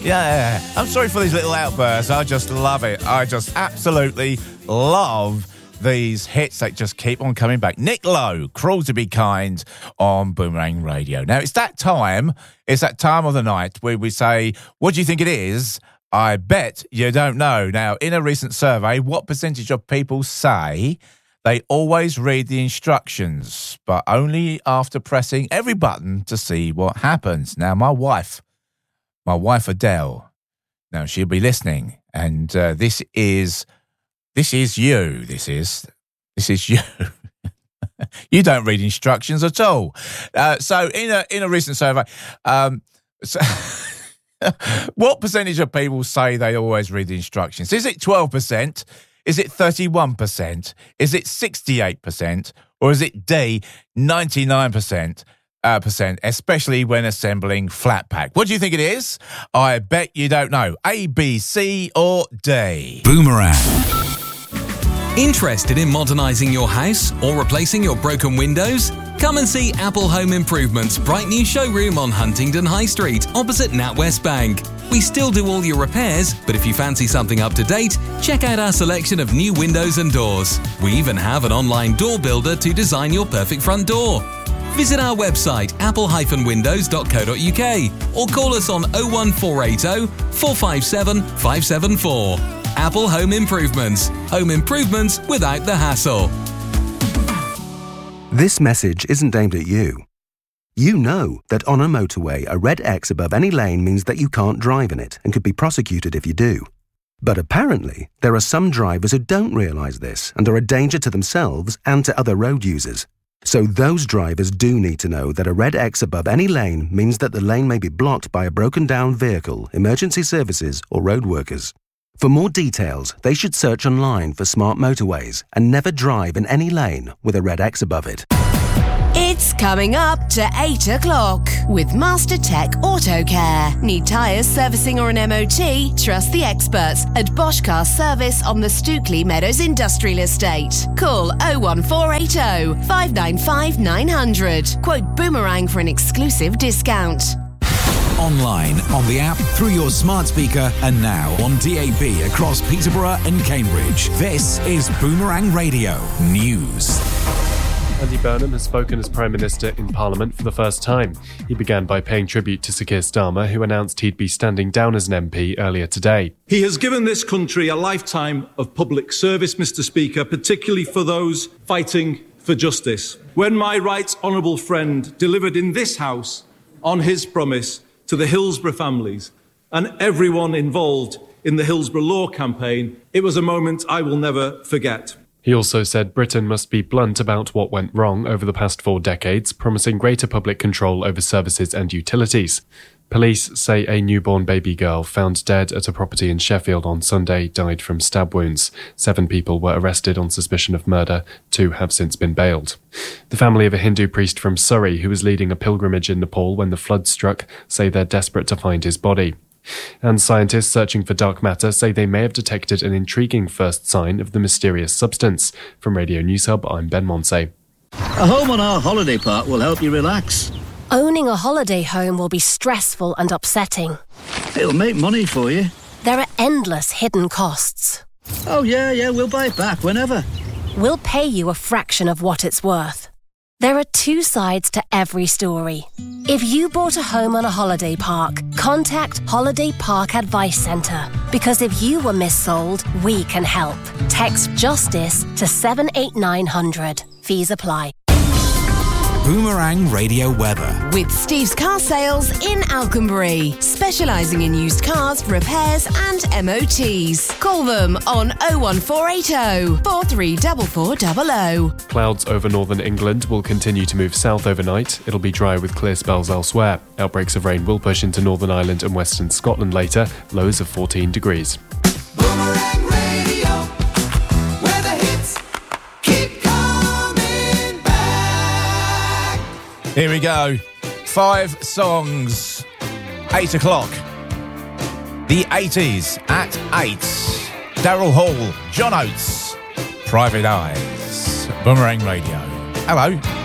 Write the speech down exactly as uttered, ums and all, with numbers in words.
Yeah, I'm sorry for these little outbursts. I just love it. I just absolutely love these hits that just keep on coming back. Nick Lowe, Cruel to Be Kind on Boomerang Radio. Now, it's that time, it's that time of the night where we say, what do you think it is? I bet you don't know. Now, in a recent survey, what percentage of people say they always read the instructions, but only after pressing every button to see what happens? Now, my wife, my wife Adele, now she'll be listening, and uh, this is... This is you. This is, this is you. You don't read instructions at all. Uh, so, in a in a recent survey, um, so what percentage of people say they always read the instructions? Is it twelve percent? Is it thirty-one percent? Is it sixty-eight percent? Or is it D, ninety-nine percent? Uh, percent, especially when assembling flat pack. What do you think it is? I bet you don't know. A, B, C, or D? Boomerang. Interested in modernising your house or replacing your broken windows? Come and see Apple Home Improvement's bright new showroom on Huntingdon High Street, opposite NatWest Bank. We still do all your repairs, but if you fancy something up to date, check out our selection of new windows and doors. We even have an online door builder to design your perfect front door. Visit our website apple dash windows dot co dot uk or call us on oh one four eight oh, four five seven, five seven four. Apple Home Improvements. Home improvements without the hassle. This message isn't aimed at you. You know that on a motorway, a red X above any lane means that you can't drive in it and could be prosecuted if you do. But apparently, there are some drivers who don't realise this and are a danger to themselves and to other road users. So those drivers do need to know that a red X above any lane means that the lane may be blocked by a broken down vehicle, emergency services or road workers. For more details, they should search online for smart motorways and never drive in any lane with a red X above it. It's coming up to eight o'clock with Master Tech Auto Care. Need tyres, servicing or an M O T? Trust the experts at Bosch Car Service on the Stookley Meadows Industrial Estate. Call oh one four eight oh, five nine five, nine hundred. Quote Boomerang for an exclusive discount. Online, on the app, through your smart speaker, and now on D A B across Peterborough and Cambridge. This is Boomerang Radio News. Andy Burnham has spoken as Prime Minister in Parliament for the first time. He began by paying tribute to Sir Keir Starmer, who announced he'd be standing down as an M P earlier today. He has given this country a lifetime of public service, Mister Speaker, particularly for those fighting for justice. When my right honourable friend delivered in this House on his promise to the Hillsborough families and everyone involved in the Hillsborough Law campaign, it was a moment I will never forget. He also said Britain must be blunt about what went wrong over the past four decades, promising greater public control over services and utilities. Police say a newborn baby girl found dead at a property in Sheffield on Sunday died from stab wounds. Seven people were arrested on suspicion of murder. Two have since been bailed. The family of a Hindu priest from Surrey who was leading a pilgrimage in Nepal when the flood struck say they're desperate to find his body. And scientists searching for dark matter say they may have detected an intriguing first sign of the mysterious substance. From Radio News Hub, I'm Ben Monsey. A home on our holiday park will help you relax. Owning a holiday home will be stressful and upsetting. It'll make money for you. There are endless hidden costs. Oh yeah, yeah, we'll buy it back whenever. We'll pay you a fraction of what it's worth. There are two sides to every story. If you bought a home on a holiday park, contact Holiday Park Advice Centre. Because if you were missold, we can help. Text JUSTICE to seven eight nine hundred. Fees apply. Boomerang Radio weather. With Steve's Car Sales in Alconbury, specialising in used cars, repairs and M O Ts. Call them on oh one four eight oh, four three four four zero zero. Clouds over northern England will continue to move south overnight. It'll be dry with clear spells elsewhere. Outbreaks of rain will push into Northern Ireland and western Scotland later, lows of fourteen degrees. Boomerang Radio, where the hits keep coming back. Here we go. Five songs. Eight o'clock. The eighties at eight. Daryl Hall, John Oates, Private Eyes. Boomerang Radio. Hello.